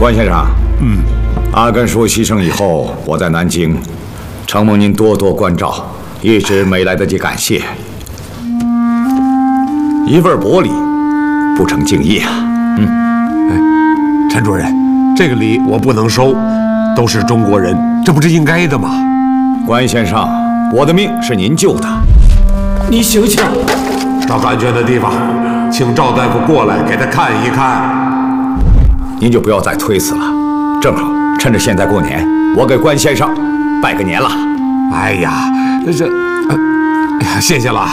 关先生，阿根叔牺牲以后，我在南京，承蒙您多多关照，一直没来得及感谢。一份薄礼，不成敬意啊。 陈主任，这个礼我不能收，都是中国人，这不是应该的吗？ 关先生，我的命是您救的， 你醒醒！ 找个安全的地方，请赵大夫过来给他看一看。 您就不要再推辞了。正好趁着现在过年，我给关先生拜个年了。 哎呀，哎呀，谢谢了。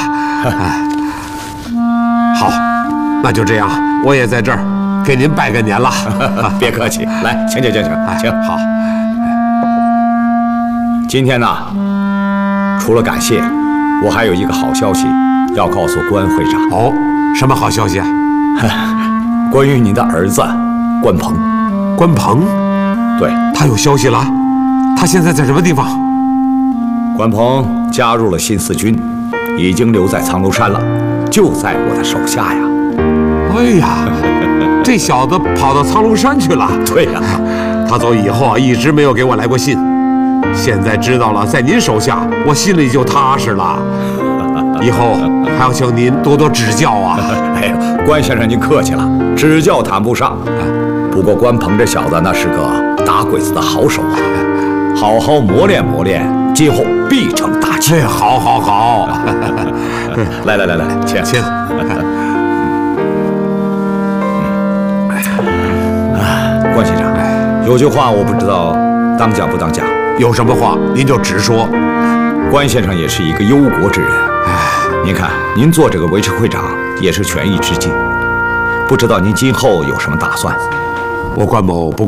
好，那就这样，我也在这儿给您拜个年了。 别客气，来，请，请。 好。 今天呢，除了感谢，我还有一个好消息要告诉关会长。 哦，什么好消息啊？ 关于您的儿子关鹏。 关鹏？ 对， 他有消息了。他现在在什么地方？ 关鹏加入了新四军，已经留在苍楼山了，就在我的手下呀。 哎呀，这小子跑到苍龙山去了。 对呀， 他走以后啊，一直没有给我来过信。现在知道了，在您手下，我心里就踏实了。以后还要请您多多指教啊！ 哎呀，关先生您客气了，指教谈不上。不过关鹏这小子那是个打鬼子的好手啊，好好磨练磨练，今后必成大器。 好。 来，请。关先生，有句话我不知道当讲不当讲。 有什么话您就直说。 关先生也是一个忧国之人，您看您做这个维持会长也是权宜之计，不知道您今后有什么打算？ 我关某不